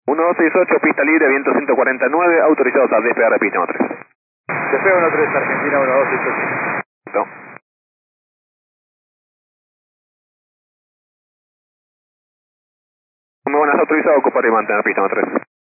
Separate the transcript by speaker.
Speaker 1: 1268, pista libre, viento 149, autorizados a despegar de pista 13.
Speaker 2: Despega 13, Argentina 1268.
Speaker 1: Listo. Muy buenas, autorizado, ocupar y mantener pista 13.